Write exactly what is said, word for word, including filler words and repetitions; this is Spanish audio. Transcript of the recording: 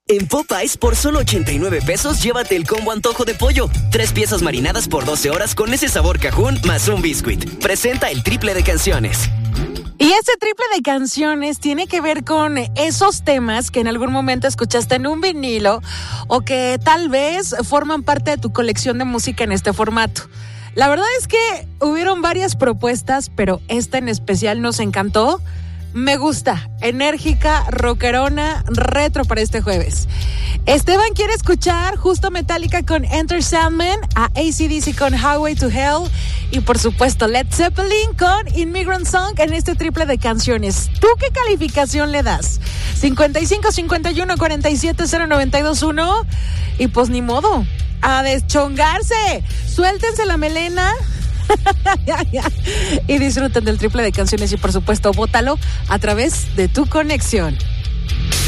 En Popeyes, por solo ochenta y nueve pesos, llévate el combo antojo de pollo. Tres piezas marinadas por doce horas con ese sabor cajún más un biscuit. Presenta el triple de canciones. Y ese triple de canciones tiene que ver con esos temas que en algún momento escuchaste en un vinilo o que tal vez forman parte de tu colección de música en este formato. La verdad es que hubieron varias propuestas, pero esta en especial nos encantó. Me gusta, enérgica, rockerona, retro para este jueves. Esteban quiere escuchar justo Metallica con Enter Sandman, a A C D C con Highway to Hell y por supuesto Led Zeppelin con Immigrant Song en este triple de canciones. ¿Tú qué calificación le das? cincuenta y cinco, cincuenta y uno, cuarenta y siete, cero noventa y dos, uno y pues ni modo, a deschongarse, suéltense la melena. Y disfruten del triple de canciones y por supuesto, bótalo a través de tu conexión.